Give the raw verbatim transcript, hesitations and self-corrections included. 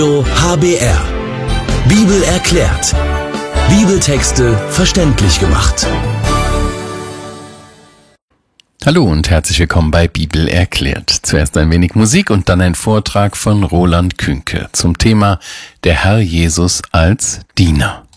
H B R. Bibel erklärt. Bibeltexte verständlich gemacht. Hallo und herzlich willkommen bei Bibel erklärt. Zuerst ein wenig Musik und dann ein Vortrag von Roland Künke zum Thema Der Herr Jesus als Diener.